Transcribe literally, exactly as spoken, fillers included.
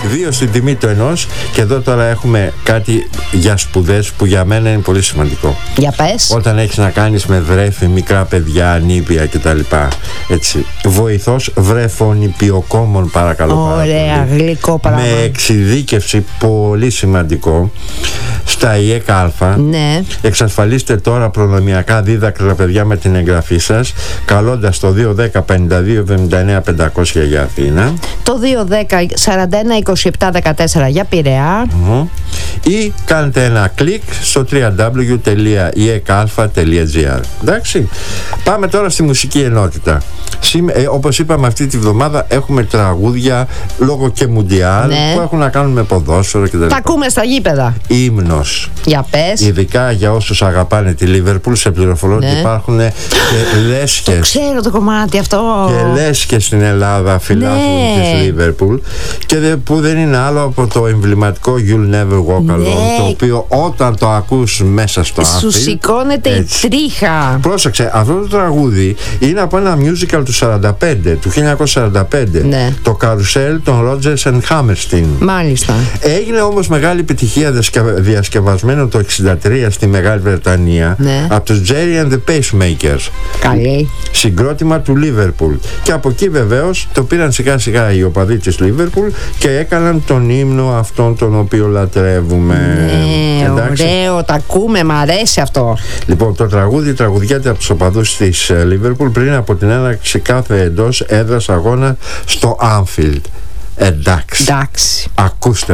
δύο στην τιμή του ενός. Και εδώ τώρα έχουμε κάτι για σπουδές που για μένα είναι πολύ σημαντικό. Για πες. Όταν έχεις να κάνεις με βρέφη, μικρά παιδιά, νήπια κτλ. Έτσι. Βοηθός βρεφονηπιοκόμων, παρακαλώ. Ωραία, γλυκό πράγμα. Με εξειδίκευση, πολύ σημαντικό, στα ΙΕΚΑ. Ναι. Εξασφαλίστε τώρα προνομιακά δίδακτρα παιδιά με την εγγραφή σας, καλώντας το δύο ένα μηδέν πέντε δύο εβδομήντα εννέα πεντακόσια για Αθήνα, το δύο ένα μηδέν σαράντα ένα είκοσι επτά δεκατέσσερα για Πειραιά, mm-hmm. ή κάντε ένα κλικ στο double-u double-u double-u τελεία i e k a alpha τελεία g r. Εντάξει, πάμε τώρα στη μουσική ενότητα. Ε, όπως είπαμε, αυτή τη βδομάδα έχουμε τραγούδια λόγω και μουντιάλ, ναι, που έχουν να κάνουν με ποδόσφαιρο κτλ. Τα ακούμε στα γήπεδα. Ύμνος. Για πες. Ειδικά για όσους αγαπάνε τη Λίβερπουλ, σε πληροφορώ, ναι, ότι υπάρχουν και λέσχες. Το ξέρω το κομμάτι αυτό. Και λέσχες στην Ελλάδα φιλάθλων, ναι, της Λίβερπουλ, και δε, που δεν είναι άλλο από το εμβληματικό You'll Never Walk Alone, ναι, το οποίο όταν το ακούς μέσα στο άθλη σου σηκώνεται η τρίχα. Πρόσεξε, αυτό το τραγούδι είναι από ένα musical του σαράντα πέντε, του χίλια εννιακόσια σαράντα πέντε, ναι, το Καρουσέλ των Rodgers and Hammerstein. Μάλιστα. Έγινε όμως μεγάλη επιτυχία διασκευασμένο το εξήντα τρία στη Μεγάλη Βρετανία, ναι, από τους Jerry and the Pacemakers. Καλή. Συγκρότημα του Λίβερπουλ. Και από εκεί βεβαίως το πήραν σιγά σιγά οι οπαδοί της Λίβερπουλ και έκαναν τον ύμνο αυτόν τον οποίο λατρεύουμε. Ναι, ωραίο, τα ακούμε, μ' αρέσει αυτό. Λοιπόν, το τραγούδι τραγουδιέται από τους οπαδούς της Λίβερπουλ πριν από την έναρξη κάθε εντός έδρας αγώνα στο Anfield. Εντάξει. Εντάξει. Ακούστε.